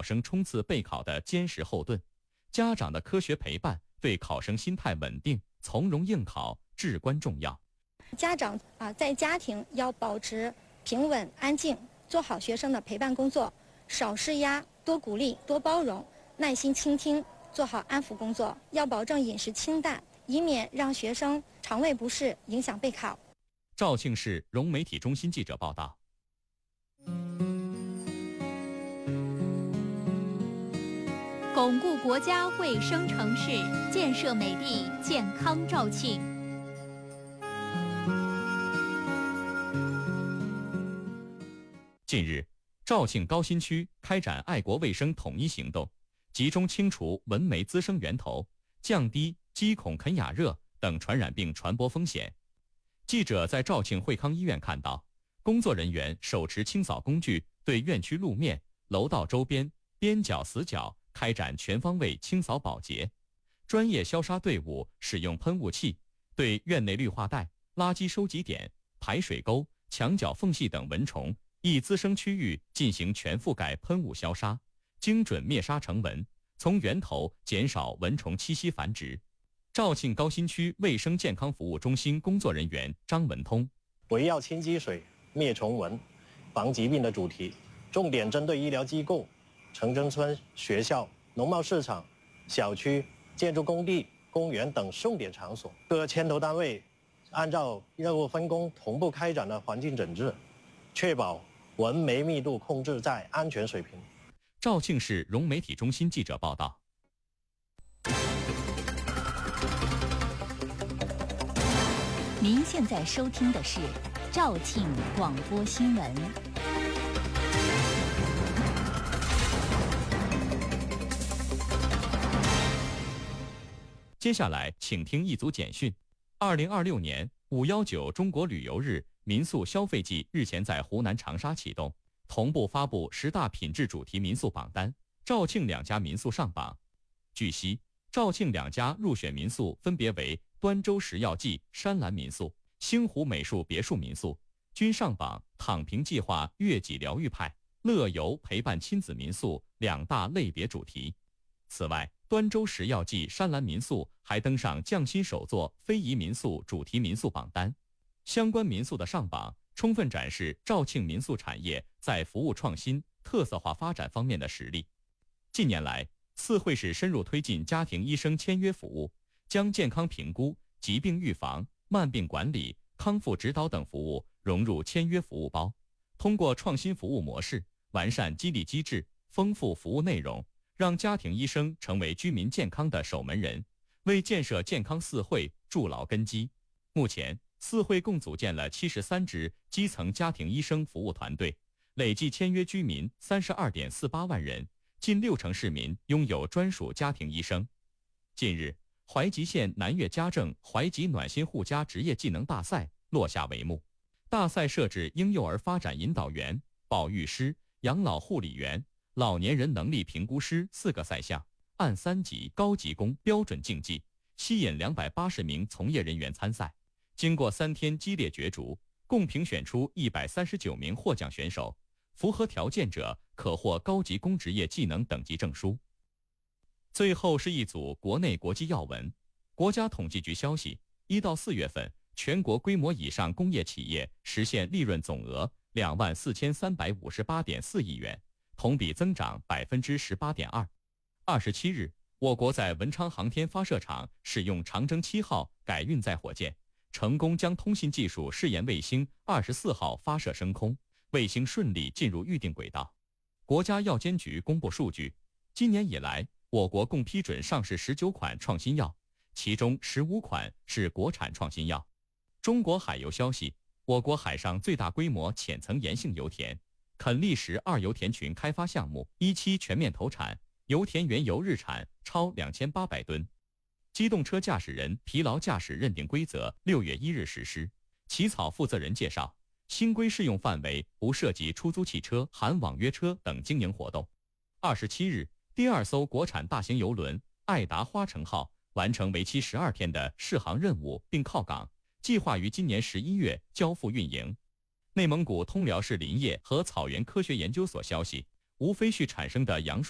考生冲刺备考的坚实后盾。家长的科学陪伴对考生心态稳定、从容应考至关重要。 家长在家庭要保持平稳安静，做好学生的陪伴工作，少施压，多鼓励，多包容，耐心倾听，做好安抚工作。要保证饮食清淡，以免让学生肠胃不适影响备考。 肇庆市融媒体中心记者报道。 巩固国家卫生城市，建设美丽健康肇庆。 近日，肇庆高新区开展爱国卫生统一行动，集中清除蚊媒滋生源头，降低鸡孔啃哑热等传染病传播风险。记者在肇庆惠康医院看到，工作人员手持清扫工具，对院区路面、楼道周边、边角死角开展全方位清扫保洁。专业消杀队伍使用喷雾器，对院内绿化带、垃圾收集点、排水沟、墙角缝隙等蚊虫易滋生区域进行全覆盖喷雾消杀，精准灭杀成蚊，从源头减少蚊虫栖息繁殖。肇庆高新区卫生健康服务中心工作人员张文通： 围绕清积水、灭虫蚊、防疾病的主题，重点针对医疗机构、城镇村、学校、农贸市场、小区、建筑工地、公园等重点场所，各牵头单位按照任务分工同步开展了环境整治，确保蚊媒密度控制在安全水平。 肇庆市融媒体中心记者报道。 您现在收听的是肇庆广播新闻。 接下来，请听一组简讯。2026年519中国旅游日民宿消费季日前在湖南长沙启动，同步发布10大品质主题民宿榜单，肇庆2家民宿上榜。据悉，肇庆2家入选民宿分别为端州食药记山蓝民宿、星湖美术别墅民宿，均上榜躺平计划月季疗愈派、乐游陪伴亲子民宿2大类别主题。此外，端州食药记山蓝民宿还登上匠心首座非遗民宿主题民宿榜单。相关民宿的上榜，充分展示肇庆民宿产业在服务创新、特色化发展方面的实力。近年来，四惠市深入推进家庭医生签约服务，将健康评估、疾病预防、慢病管理、康复指导等服务融入签约服务包，通过创新服务模式、完善激励机制、丰富服务内容，让家庭医生成为居民健康的守门人，为建设健康四惠筑牢根基。目前，四惠共组建了73支基层家庭医生服务团队，累计签约居民32.48万人，近60%市民拥有专属家庭医生。近日，怀集县南岳家政怀集暖心护家职业技能大赛落下帷幕。大赛设置婴幼儿发展引导员、保育师、养老护理员、老年人能力评估师4个赛项，按3级高级工标准竞技，吸引280名从业人员参赛。经过3天激烈角逐，共评选出139名获奖选手，符合条件者可获高级工职业技能等级证书。最后是一组国内国际要闻。国家统计局消息，1到4月份，全国规模以上工业企业实现利润总额24358.4亿元，同比增长18.2%。27日，我国在文昌航天发射场使用长征7号改运载火箭，成功将通信技术试验卫星24号发射升空，卫星顺利进入预定轨道。国家药监局公布数据，今年以来，我国共批准上市19款创新药，其中15款是国产创新药。中国海油消息，我国海上最大规模浅层岩性油田垦利什2油田群开发项目一期全面投产，油田原油日产超2800吨。机动车驾驶人疲劳驾驶认定规则6月1日实施。起草负责人介绍，新规适用范围不涉及出租汽车、含网约车等经营活动。27日，第2艘国产大型邮轮爱达花城号完成为期12天的试航任务并靠港，计划于今年11月交付运营。内蒙古通辽市林业和草原科学研究所消息，无非序产生的杨树